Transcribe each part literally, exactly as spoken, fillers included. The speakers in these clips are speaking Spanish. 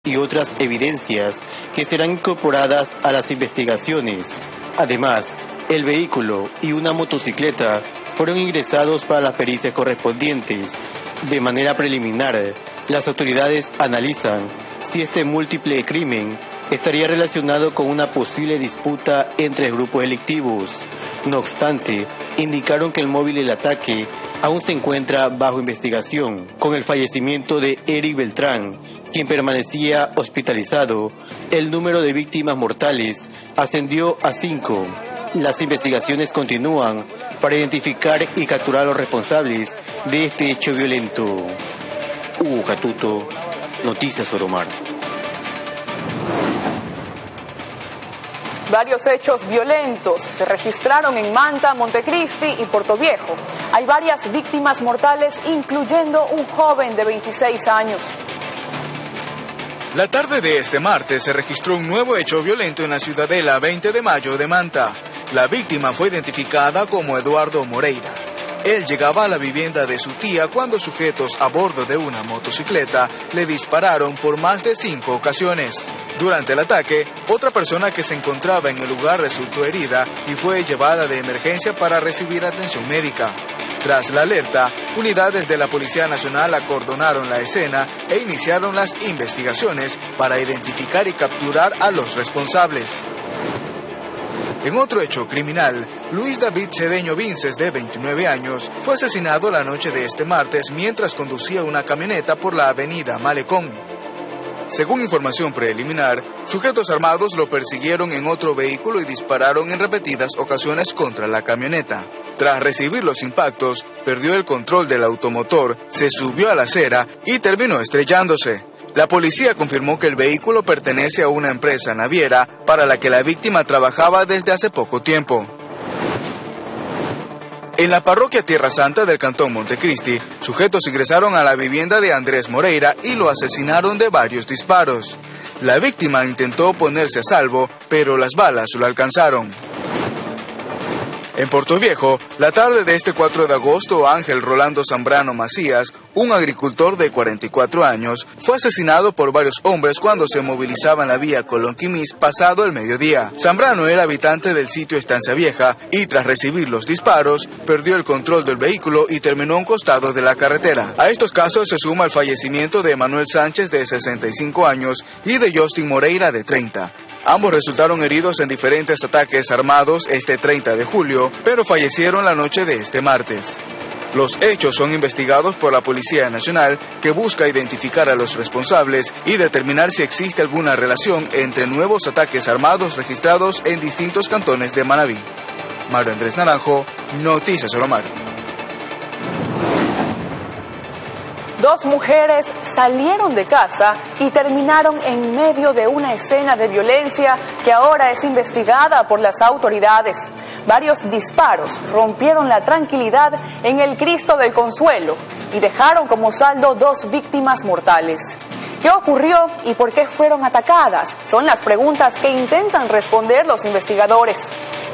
y otras evidencias que serán incorporadas a las investigaciones. Además, el vehículo y una motocicleta fueron ingresados para las pericias correspondientes. De manera preliminar, las autoridades analizan si este múltiple crimen estaría relacionado con una posible disputa entre grupos delictivos. No obstante, indicaron que el móvil del ataque aún se encuentra bajo investigación. Con el fallecimiento de Eric Beltrán, quien permanecía hospitalizado, el número de víctimas mortales ascendió a cinco. Las investigaciones continúan para identificar y capturar a los responsables de este hecho violento. Hugo Catuto, Noticias Oromar. Varios hechos violentos se registraron en Manta, Montecristi y Portoviejo. Hay varias víctimas mortales, incluyendo un joven de veintiséis años. La tarde de este martes se registró un nuevo hecho violento en la Ciudadela veinte de mayo de Manta. La víctima fue identificada como Eduardo Moreira. Él llegaba a la vivienda de su tía cuando sujetos a bordo de una motocicleta le dispararon por más de cinco ocasiones. Durante el ataque, otra persona que se encontraba en el lugar resultó herida y fue llevada de emergencia para recibir atención médica. Tras la alerta, unidades de la Policía Nacional acordonaron la escena e iniciaron las investigaciones para identificar y capturar a los responsables. En otro hecho criminal, Luis David Cedeño Vinces, de veintinueve años, fue asesinado la noche de este martes mientras conducía una camioneta por la avenida Malecón. Según información preliminar, sujetos armados lo persiguieron en otro vehículo y dispararon en repetidas ocasiones contra la camioneta. Tras recibir los impactos, perdió el control del automotor, se subió a la acera y terminó estrellándose. La policía confirmó que el vehículo pertenece a una empresa naviera para la que la víctima trabajaba desde hace poco tiempo. En la parroquia Tierra Santa del cantón Montecristi, sujetos ingresaron a la vivienda de Andrés Moreira y lo asesinaron de varios disparos. La víctima intentó ponerse a salvo, pero las balas lo alcanzaron. En Portoviejo, la tarde de este cuatro de agosto, Ángel Rolando Zambrano Macías, un agricultor de cuarenta y cuatro años, fue asesinado por varios hombres cuando se movilizaba en la vía Colón-Quimís pasado el mediodía. Zambrano era habitante del sitio Estancia Vieja y tras recibir los disparos, perdió el control del vehículo y terminó a un costado de la carretera. A estos casos se suma el fallecimiento de Manuel Sánchez, de sesenta y cinco años, y de Justin Moreira, de treinta. Ambos resultaron heridos en diferentes ataques armados este treinta de julio, pero fallecieron la noche de este martes. Los hechos son investigados por la Policía Nacional, que busca identificar a los responsables y determinar si existe alguna relación entre nuevos ataques armados registrados en distintos cantones de Manabí. Mario Andrés Naranjo, Noticias Oromar. Dos mujeres salieron de casa y terminaron en medio de una escena de violencia que ahora es investigada por las autoridades. Varios disparos rompieron la tranquilidad en el Cristo del Consuelo y dejaron como saldo dos víctimas mortales. ¿Qué ocurrió y por qué fueron atacadas? Son las preguntas que intentan responder los investigadores.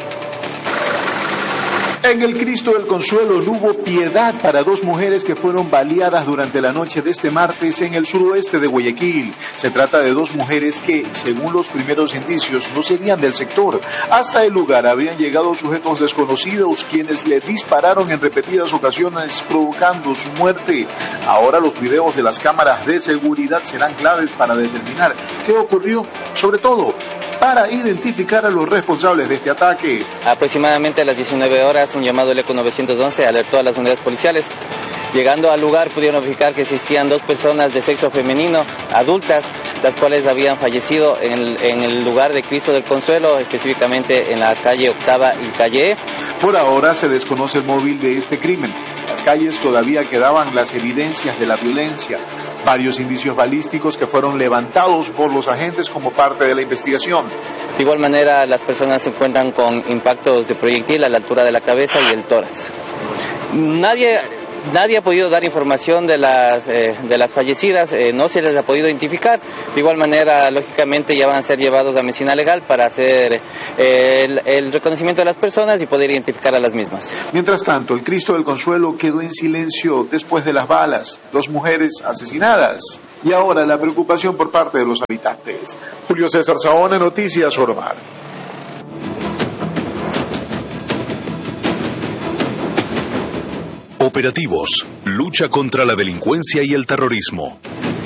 En el Cristo del Consuelo no hubo piedad para dos mujeres que fueron baleadas durante la noche de este martes en el suroeste de Guayaquil. Se trata de dos mujeres que, según los primeros indicios, no serían del sector. Hasta el lugar habrían llegado sujetos desconocidos quienes le dispararon en repetidas ocasiones, provocando su muerte. Ahora los videos de las cámaras de seguridad serán claves para determinar qué ocurrió, sobre todo para identificar a los responsables de este ataque. Aproximadamente a las diecinueve horas, un llamado del ECO nueve once alertó a las unidades policiales. Llegando al lugar, pudieron verificar que existían dos personas de sexo femenino, adultas, las cuales habían fallecido en el, en el lugar de Cristo del Consuelo, específicamente en la calle Octava y calle E. Por ahora se desconoce el móvil de este crimen. En las calles todavía quedaban las evidencias de la violencia. Varios indicios balísticos que fueron levantados por los agentes como parte de la investigación. De igual manera, las personas se encuentran con impactos de proyectil a la altura de la cabeza y el tórax. Nadie nadie ha podido dar información de las, eh, de las fallecidas, eh, no se les ha podido identificar. De igual manera, lógicamente, ya van a ser llevados a medicina legal para hacer eh, el, el reconocimiento de las personas y poder identificar a las mismas. Mientras tanto, el Cristo del Consuelo quedó en silencio después de las balas, dos mujeres asesinadas. Y ahora la preocupación por parte de los habitantes. Julio César Saona, Noticias Oromar. Operativos, lucha contra la delincuencia y el terrorismo.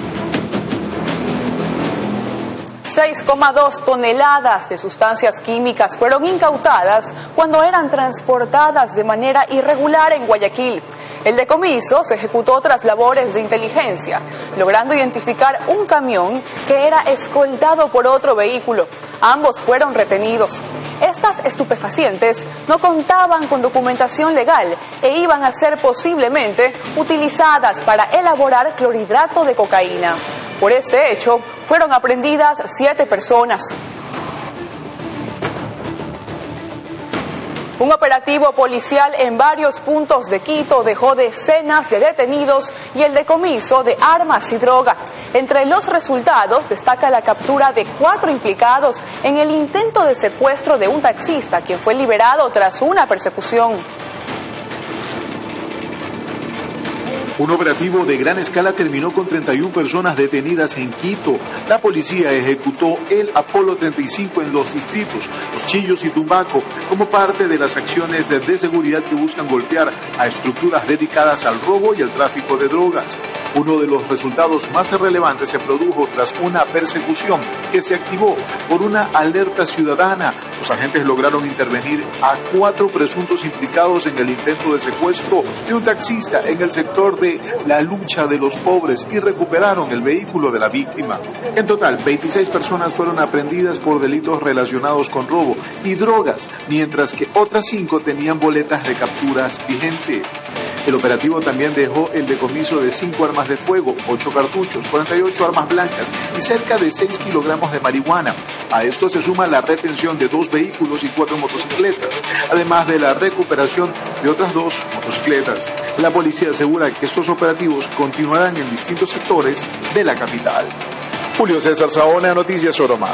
seis coma dos toneladas de sustancias químicas fueron incautadas cuando eran transportadas de manera irregular en Guayaquil. El decomiso se ejecutó tras labores de inteligencia, logrando identificar un camión que era escoltado por otro vehículo. Ambos fueron retenidos. Estas estupefacientes no contaban con documentación legal e iban a ser posiblemente utilizadas para elaborar clorhidrato de cocaína. Por este hecho, fueron aprehendidas siete personas. Un operativo policial en varios puntos de Quito dejó decenas de detenidos y el decomiso de armas y droga. Entre los resultados destaca la captura de cuatro implicados en el intento de secuestro de un taxista, quien fue liberado tras una persecución. Un operativo de gran escala terminó con treinta y una personas detenidas en Quito. La policía ejecutó el Apolo treinta y cinco en los distritos Los Chillos y Tumbaco como parte de las acciones de seguridad que buscan golpear a estructuras dedicadas al robo y al tráfico de drogas. Uno de los resultados más relevantes se produjo tras una persecución que se activó por una alerta ciudadana. Los agentes lograron intervenir a cuatro presuntos implicados en el intento de secuestro de un taxista en el sector de la lucha de los pobres y recuperaron el vehículo de la víctima. En total, veintiséis personas fueron aprehendidas por delitos relacionados con robo y drogas, mientras que otras cinco tenían boletas de capturas vigentes. El operativo también dejó el decomiso de cinco armas de fuego, ocho cartuchos, cuarenta y ocho armas blancas y cerca de seis kilogramos de marihuana. A esto se suma la retención de dos vehículos y cuatro motocicletas, además de la recuperación de otras dos motocicletas. La policía asegura que estos operativos continuarán en distintos sectores de la capital. Julio César Saona, Noticias Oromar.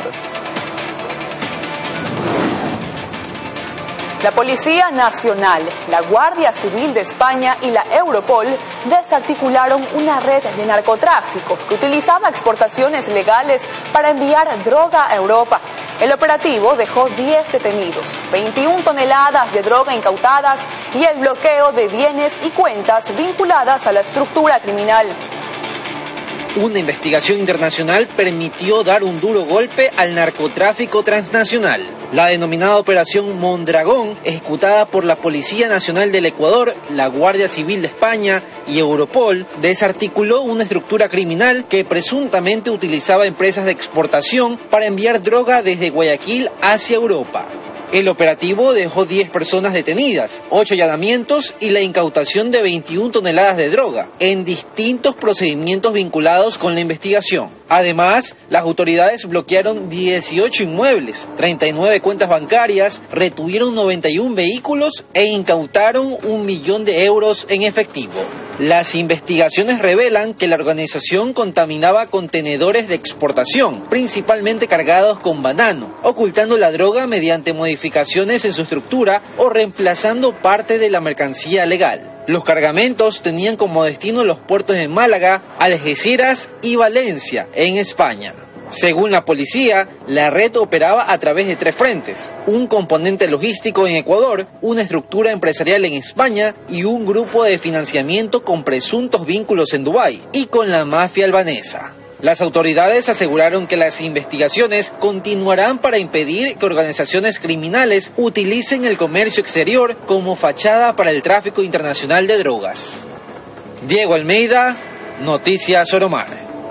La Policía Nacional, la Guardia Civil de España y la Europol desarticularon una red de narcotráfico que utilizaba exportaciones legales para enviar droga a Europa. El operativo dejó diez detenidos, veintiuna toneladas de droga incautadas y el bloqueo de bienes y cuentas vinculadas a la estructura criminal. Una investigación internacional permitió dar un duro golpe al narcotráfico transnacional. La denominada Operación Mondragón, ejecutada por la Policía Nacional del Ecuador, la Guardia Civil de España y Europol, desarticuló una estructura criminal que presuntamente utilizaba empresas de exportación para enviar droga desde Guayaquil hacia Europa. El operativo dejó diez personas detenidas, ocho allanamientos y la incautación de veintiuna toneladas de droga en distintos procedimientos vinculados con la investigación. Además, las autoridades bloquearon dieciocho inmuebles, treinta y nueve cuentas bancarias, retuvieron noventa y un vehículos e incautaron un millón de euros en efectivo. Las investigaciones revelan que la organización contaminaba contenedores de exportación, principalmente cargados con banano, ocultando la droga mediante modificaciones en su estructura o reemplazando parte de la mercancía legal. Los cargamentos tenían como destino los puertos de Málaga, Algeciras y Valencia, en España. Según la policía, la red operaba a través de tres frentes: un componente logístico en Ecuador, una estructura empresarial en España y un grupo de financiamiento con presuntos vínculos en Dubái y con la mafia albanesa. Las autoridades aseguraron que las investigaciones continuarán para impedir que organizaciones criminales utilicen el comercio exterior como fachada para el tráfico internacional de drogas. Diego Almeida, Noticias Oromar.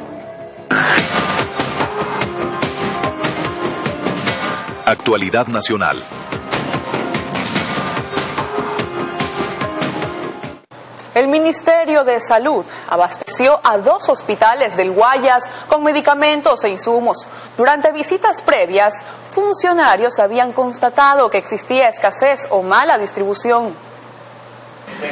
Actualidad nacional. El Ministerio de Salud abasteció a dos hospitales del Guayas con medicamentos e insumos. Durante visitas previas, funcionarios habían constatado que existía escasez o mala distribución.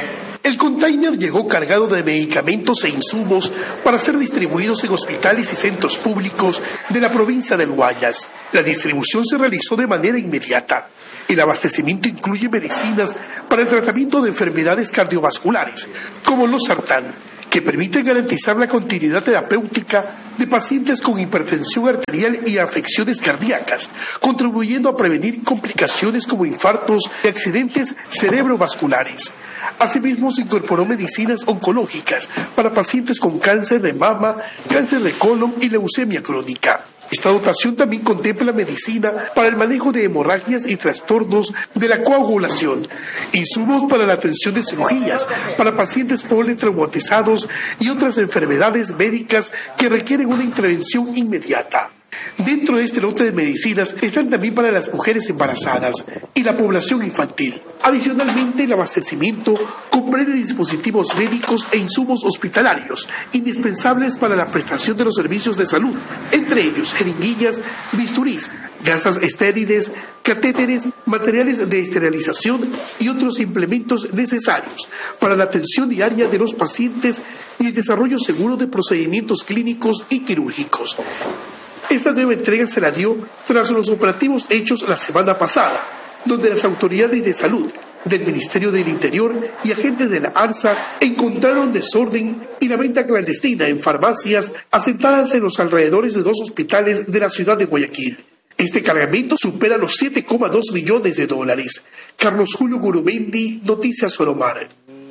El container llegó cargado de medicamentos e insumos para ser distribuidos en hospitales y centros públicos de la provincia del Guayas. La distribución se realizó de manera inmediata. El abastecimiento incluye medicinas para el tratamiento de enfermedades cardiovasculares, como los sartán, que permiten garantizar la continuidad terapéutica de pacientes con hipertensión arterial y afecciones cardíacas, contribuyendo a prevenir complicaciones como infartos y accidentes cerebrovasculares. Asimismo, se incorporó medicinas oncológicas para pacientes con cáncer de mama, cáncer de colon y leucemia crónica. Esta dotación también contempla medicina para el manejo de hemorragias y trastornos de la coagulación, insumos para la atención de cirugías, para pacientes politraumatizados y otras enfermedades médicas que requieren una intervención inmediata. Dentro de este lote de medicinas están también para las mujeres embarazadas y la población infantil. Adicionalmente, el abastecimiento comprende dispositivos médicos e insumos hospitalarios indispensables para la prestación de los servicios de salud, entre ellos jeringuillas, bisturís, gasas estériles, catéteres, materiales de esterilización y otros implementos necesarios para la atención diaria de los pacientes y el desarrollo seguro de procedimientos clínicos y quirúrgicos. Esta nueva entrega se la dio tras los operativos hechos la semana pasada, donde las autoridades de salud del Ministerio del Interior y agentes de la ARSA encontraron desorden y la venta clandestina en farmacias asentadas en los alrededores de dos hospitales de la ciudad de Guayaquil. Este cargamento supera los siete coma dos millones de dólares. Carlos Julio Gurumendi, Noticias Soromar.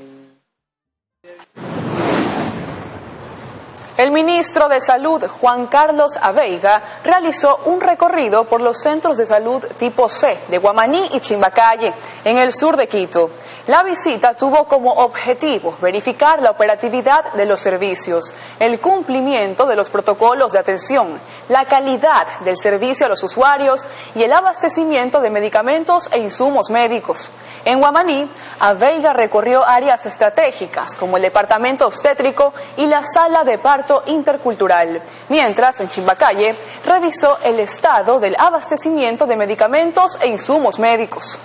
El ministro de Salud, Juan Carlos Aveiga, realizó un recorrido por los centros de salud tipo C de Guamaní y Chimbacalle, en el sur de Quito. La visita tuvo como objetivo verificar la operatividad de los servicios, el cumplimiento de los protocolos de atención, la calidad del servicio a los usuarios y el abastecimiento de medicamentos e insumos médicos. En Guamaní, Aveiga recorrió áreas estratégicas como el departamento obstétrico y la sala de parto intercultural, mientras en Chimbacalle revisó el estado del abastecimiento de medicamentos e insumos médicos.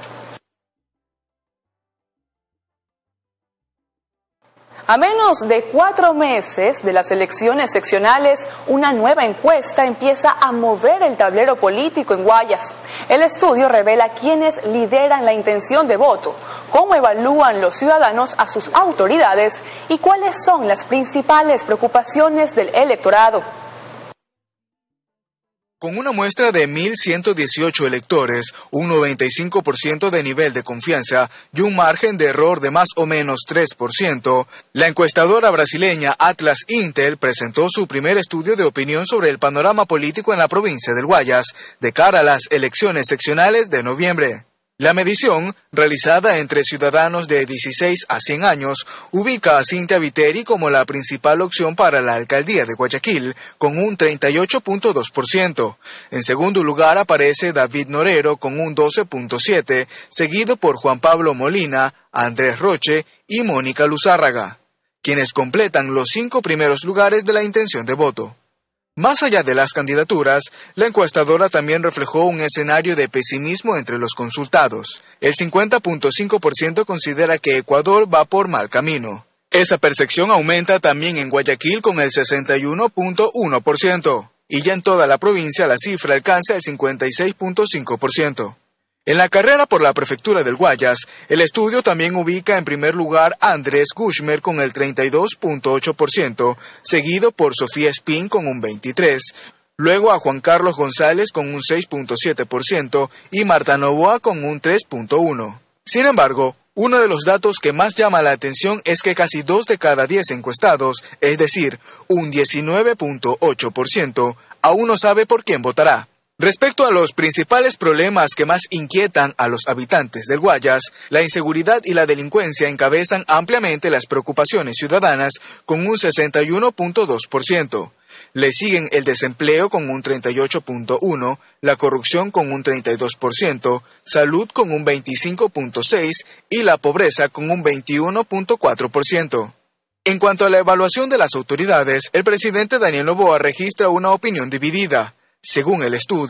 A menos de cuatro meses de las elecciones seccionales, una nueva encuesta empieza a mover el tablero político en Guayas. El estudio revela quiénes lideran la intención de voto, cómo evalúan los ciudadanos a sus autoridades y cuáles son las principales preocupaciones del electorado. Con una muestra de mil ciento dieciocho electores, un noventa y cinco por ciento de nivel de confianza y un margen de error de más o menos tres por ciento, la encuestadora brasileña Atlas Intel presentó su primer estudio de opinión sobre el panorama político en la provincia del Guayas de cara a las elecciones seccionales de noviembre. La medición, realizada entre ciudadanos de dieciséis a cien años, ubica a Cintia Viteri como la principal opción para la alcaldía de Guayaquil, con un treinta y ocho punto dos por ciento. En segundo lugar aparece David Norero con un doce punto siete por ciento, seguido por Juan Pablo Molina, Andrés Roche y Mónica Luzárraga, quienes completan los cinco primeros lugares de la intención de voto. Más allá de las candidaturas, la encuestadora también reflejó un escenario de pesimismo entre los consultados. El cincuenta punto cinco por ciento considera que Ecuador va por mal camino. Esa percepción aumenta también en Guayaquil con el sesenta y uno punto uno por ciento. Y ya en toda la provincia la cifra alcanza el cincuenta y seis punto cinco por ciento. En la carrera por la prefectura del Guayas, el estudio también ubica en primer lugar a Andrés Gushmer con el treinta y dos punto ocho por ciento, seguido por Sofía Espín con un veintitrés por ciento, luego a Juan Carlos González con un seis punto siete por ciento y Marta Novoa con un tres punto uno por ciento. Sin embargo, uno de los datos que más llama la atención es que casi dos de cada diez encuestados, es decir, un diecinueve punto ocho por ciento, aún no sabe por quién votará. Respecto a los principales problemas que más inquietan a los habitantes del Guayas, la inseguridad y la delincuencia encabezan ampliamente las preocupaciones ciudadanas con un sesenta y uno punto dos por ciento. Le siguen el desempleo con un treinta y ocho punto uno por ciento, la corrupción con un treinta y dos por ciento, salud con un veinticinco punto seis por ciento y la pobreza con un veintiuno punto cuatro por ciento. En cuanto a la evaluación de las autoridades, el presidente Daniel Noboa registra una opinión dividida. Según el estudio,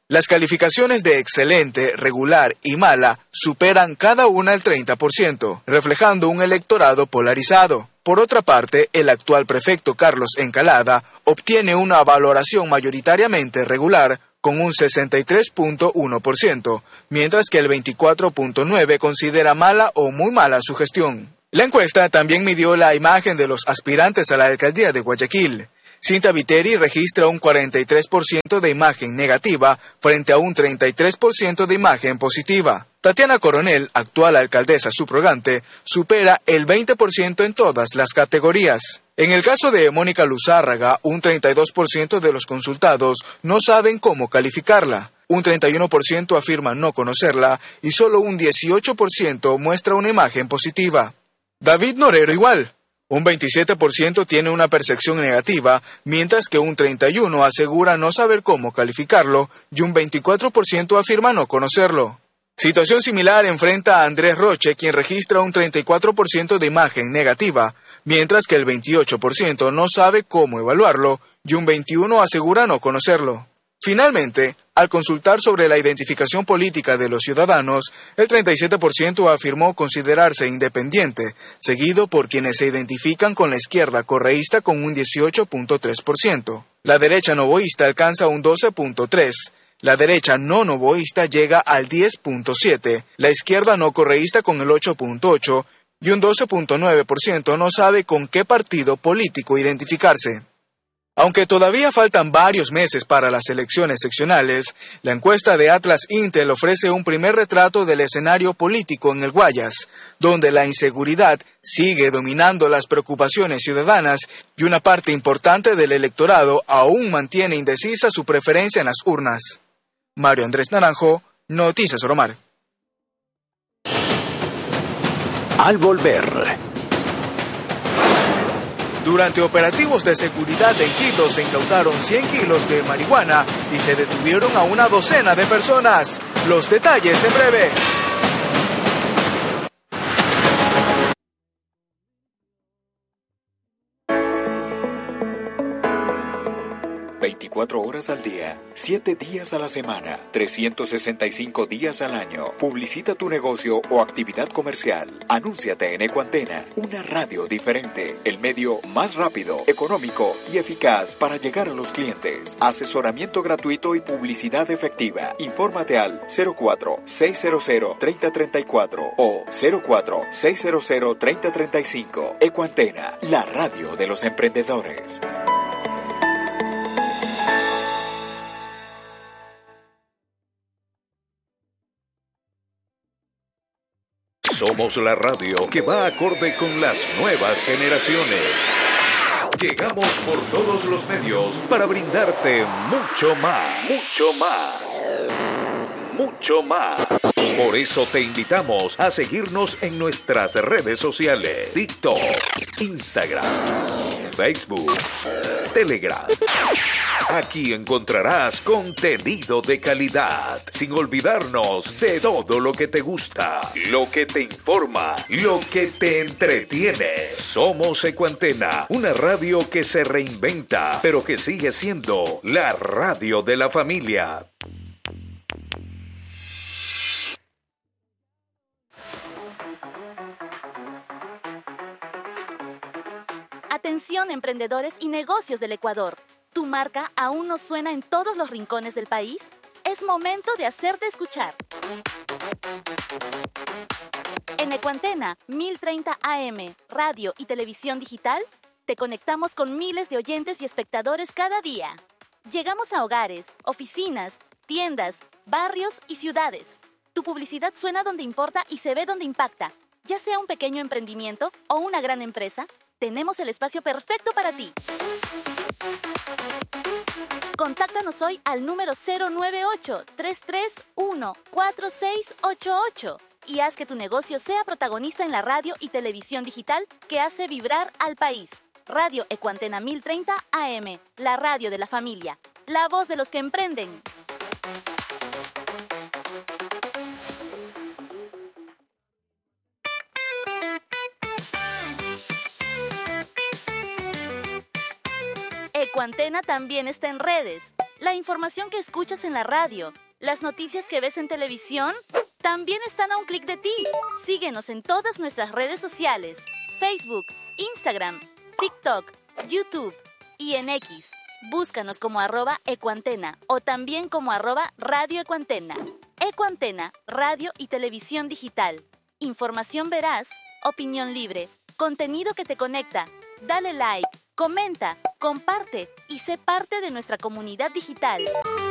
Las calificaciones de excelente, regular y mala superan cada una el treinta por ciento, reflejando un electorado polarizado. Por otra parte, el actual prefecto Carlos Encalada obtiene una valoración mayoritariamente regular con un sesenta y tres punto uno por ciento, mientras que el veinticuatro punto nueve por ciento considera mala o muy mala su gestión. La encuesta también midió la imagen de los aspirantes a la alcaldía de Guayaquil. Cinta Viteri registra un cuarenta y tres por ciento de imagen negativa frente a un treinta y tres por ciento de imagen positiva. Tatiana Coronel, actual alcaldesa subrogante, supera el veinte por ciento en todas las categorías. En el caso de Mónica Luzárraga, un treinta y dos por ciento de los consultados no saben cómo calificarla. Un treinta y uno por ciento afirma no conocerla y solo un dieciocho por ciento muestra una imagen positiva. David Norero igual. Un veintisiete por ciento tiene una percepción negativa, mientras que un treinta y uno por ciento asegura no saber cómo calificarlo y un veinticuatro por ciento afirma no conocerlo. Situación similar enfrenta a Andrés Roche, quien registra un treinta y cuatro por ciento de imagen negativa, mientras que el veintiocho por ciento no sabe cómo evaluarlo y un veintiuno por ciento asegura no conocerlo. Finalmente, al consultar sobre la identificación política de los ciudadanos, el treinta y siete por ciento afirmó considerarse independiente, seguido por quienes se identifican con la izquierda correísta con un dieciocho punto tres por ciento. La derecha novoísta alcanza un doce punto tres por ciento. La derecha no novoísta llega al diez punto siete por ciento, la izquierda no correísta con el ocho punto ocho por ciento y un doce punto nueve por ciento no sabe con qué partido político identificarse. Aunque todavía faltan varios meses para las elecciones seccionales, la encuesta de Atlas Intel ofrece un primer retrato del escenario político en el Guayas, donde la inseguridad sigue dominando las preocupaciones ciudadanas y una parte importante del electorado aún mantiene indecisa su preferencia en las urnas. Mario Andrés Naranjo, Noticias Oromar. Al volver. Durante operativos de seguridad en Quito se incautaron cien kilos de marihuana y se detuvieron a una docena de personas. Los detalles en breve. veinticuatro horas al día, siete días a la semana, trescientos sesenta y cinco días al año. Publicita tu negocio o actividad comercial. Anúnciate en Ecuantena, una radio diferente, el medio más rápido, económico y eficaz para llegar a los clientes. Asesoramiento gratuito y publicidad efectiva. Infórmate al cero cuatro, seis cero cero, tres cero tres cuatro o cero cuatro, seis cero cero, tres cero tres cinco. Ecuantena, la radio de los emprendedores. Somos la radio que va acorde con las nuevas generaciones. Llegamos por todos los medios para brindarte mucho más. Mucho más. Mucho más. Por eso te invitamos a seguirnos en nuestras redes sociales: TikTok, Instagram, Facebook, Telegram. Aquí encontrarás contenido de calidad, sin olvidarnos de todo lo que te gusta, lo que te informa, lo que te entretiene. Somos Ecuantena, una radio que se reinventa, pero que sigue siendo la radio de la familia. Atención, emprendedores y negocios del Ecuador. ¿Tu marca aún no suena en todos los rincones del país? Es momento de hacerte escuchar. En Ecuantena mil treinta A M, radio y televisión digital, te conectamos con miles de oyentes y espectadores cada día. Llegamos a hogares, oficinas, tiendas, barrios y ciudades. Tu publicidad suena donde importa y se ve donde impacta. Ya sea un pequeño emprendimiento o una gran empresa, tenemos el espacio perfecto para ti. Contáctanos hoy al número cero nueve ocho, tres tres uno, cuatro seis ocho ocho y haz que tu negocio sea protagonista en la radio y televisión digital que hace vibrar al país. Radio Ecuantena mil treinta A M, la radio de la familia, la voz de los que emprenden. Ecuantena también está en redes. La información que escuchas en la radio, las noticias que ves en televisión, también están a un clic de ti. Síguenos en todas nuestras redes sociales: Facebook, Instagram, TikTok, YouTube y en X. Búscanos como arroba Ecuantena o también como arroba Radio Ecuantena. Ecuantena, radio y televisión digital. Información veraz, opinión libre, contenido que te conecta. Dale like, comenta, comparte y sé parte de nuestra comunidad digital.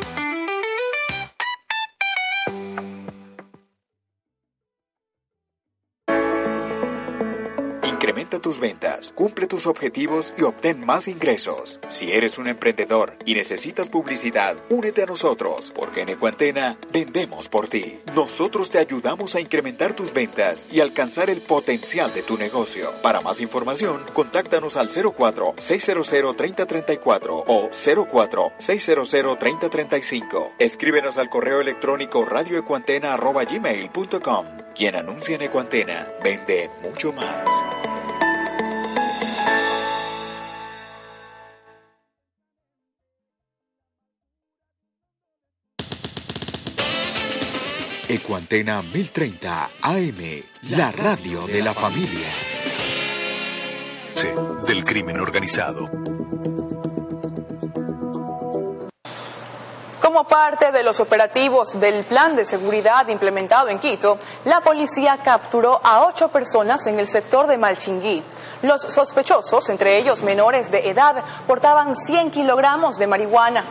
Incrementa tus ventas, cumple tus objetivos y obtén más ingresos. Si eres un emprendedor y necesitas publicidad, únete a nosotros, porque en Ecuantena vendemos por ti. Nosotros te ayudamos a incrementar tus ventas y alcanzar el potencial de tu negocio. Para más información, contáctanos al cero cuatro, seis cero cero, tres cero tres cuatro o cero cuatro, seis cero cero, tres cero tres cinco. Escríbenos al correo electrónico radio ecuantena arroba gmail punto com. Quien anuncia en Ecuantena vende mucho más. Ecuantena mil treinta A M, la radio de la familia. Del crimen organizado. Como parte de los operativos del plan de seguridad implementado en Quito, la policía capturó a ocho personas en el sector de Malchinguí. Los sospechosos, entre ellos menores de edad, portaban cien kilogramos de marihuana.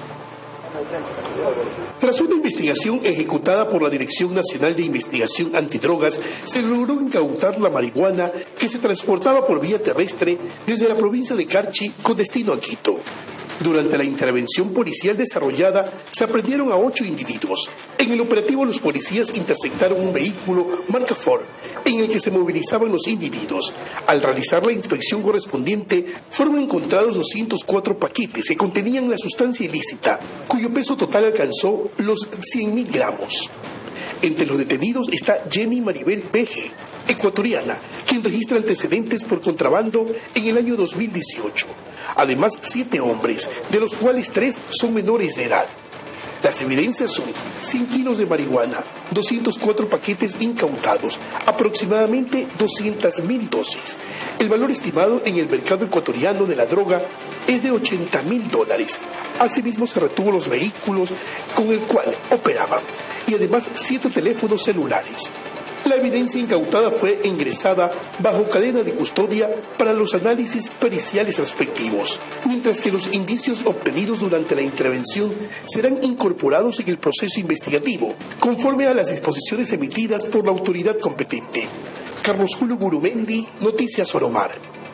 Tras una investigación ejecutada por la Dirección Nacional de Investigación Antidrogas, se logró incautar la marihuana que se transportaba por vía terrestre desde la provincia de Carchi con destino a Quito. Durante la intervención policial desarrollada, se aprendieron a ocho individuos. En el operativo, los policías interceptaron un vehículo marca Ford, en el que se movilizaban los individuos. Al realizar la inspección correspondiente, fueron encontrados doscientos cuatro paquetes que contenían la sustancia ilícita, cuyo peso total alcanzó los cien mil gramos. Entre los detenidos está Jenny Maribel Peje, ecuatoriana, quien registra antecedentes por contrabando en el año dos mil dieciocho. Además, siete hombres, de los cuales tres son menores de edad. Las evidencias son cien kilos de marihuana, doscientos cuatro paquetes incautados, aproximadamente doscientas mil dosis. El valor estimado en el mercado ecuatoriano de la droga es de ochenta mil dólares. Asimismo, se retuvo los vehículos con el cual operaban y además siete teléfonos celulares. La evidencia incautada fue ingresada bajo cadena de custodia para los análisis periciales respectivos, mientras que los indicios obtenidos durante la intervención serán incorporados en el proceso investigativo, conforme a las disposiciones emitidas por la autoridad competente. Carlos Julio Gurumendi, Noticias Oromar.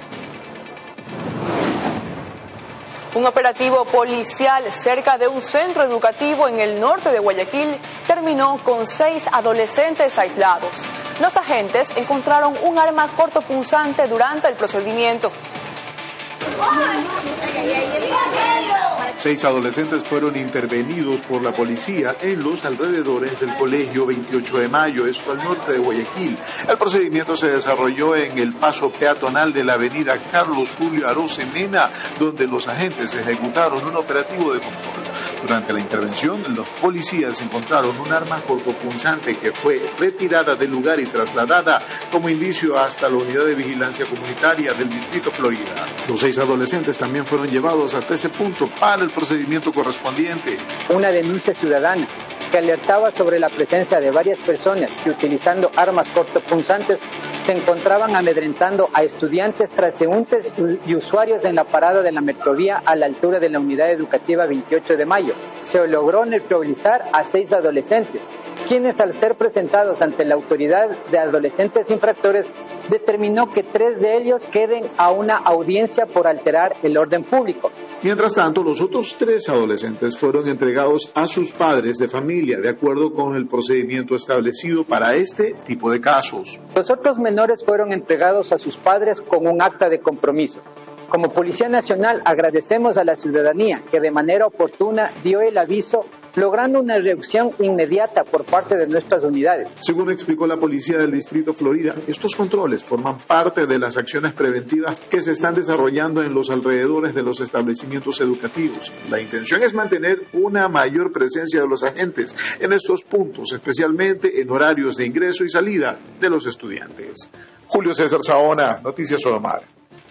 Un operativo policial cerca de un centro educativo en el norte de Guayaquil terminó con seis adolescentes aislados. Los agentes encontraron un arma cortopunzante durante el procedimiento. Seis adolescentes fueron intervenidos por la policía en los alrededores del colegio veintiocho de mayo, esto al norte de Guayaquil. El procedimiento se desarrolló en el paso peatonal de la avenida Carlos Julio Arosemena, donde los agentes ejecutaron un operativo de control. Durante la intervención, los policías encontraron un arma cortopunzante que fue retirada del lugar y trasladada como indicio hasta la unidad de vigilancia comunitaria del Distrito Florida. Los seis adolescentes también fueron llevados hasta ese punto para el procedimiento correspondiente. Una denuncia ciudadana que alertaba sobre la presencia de varias personas que, utilizando armas cortopunzantes, se encontraban amedrentando a estudiantes, transeúntes y usuarios en la parada de la Metrovía a la altura de la unidad educativa veintiocho de mayo. Se logró neutralizar a seis adolescentes, quienes, al ser presentados ante la autoridad de adolescentes infractores, determinó que tres de ellos queden a una audiencia por alterar el orden público. Mientras tanto, los otros tres adolescentes fueron entregados a sus padres de familia, de acuerdo con el procedimiento establecido para este tipo de casos. Los otros menores fueron entregados a sus padres con un acta de compromiso. Como Policía Nacional agradecemos a la ciudadanía que de manera oportuna dio el aviso logrando una reacción inmediata por parte de nuestras unidades. Según explicó la policía del Distrito Florida, estos controles forman parte de las acciones preventivas que se están desarrollando en los alrededores de los establecimientos educativos. La intención es mantener una mayor presencia de los agentes en estos puntos, especialmente en horarios de ingreso y salida de los estudiantes. Julio César Saona, Noticias Sodomar.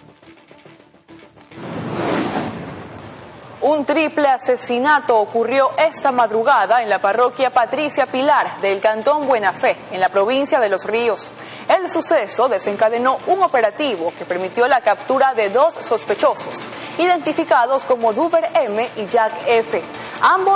Un triple asesinato ocurrió esta madrugada en la parroquia Patricia Pilar del Cantón Buena Fe, en la provincia de Los Ríos. El suceso desencadenó un operativo que permitió la captura de dos sospechosos, identificados como Duber M y Jack F. Ambos